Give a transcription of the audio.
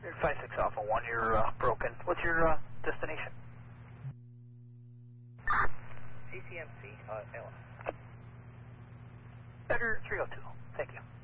56 Alpha 1, you're broken. What's your destination? CCMC, LS. Better 302. Thank you.